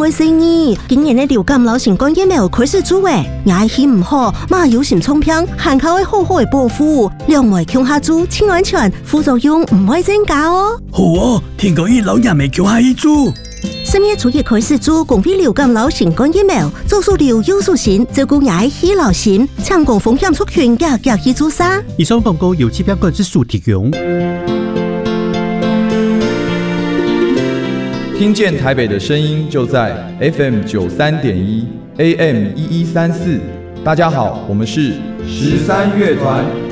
会生意。今年的流感流行感疫苗开始做诶，牙气唔好，马有心冲病，限靠会好好的保护，两位强下做，清安全，副作用唔会增加哦。 好哦，听讲伊老人未强下去做。 10月初一开始做公费流感流行感疫苗，做数流有数型，照顾牙气流行，抢攻风险族群嘅去做啥？ 以上广告由疾病管制署提供。 听见台北的声音，就在 FM 93.1 AM 1134。大家好，我们是13乐团。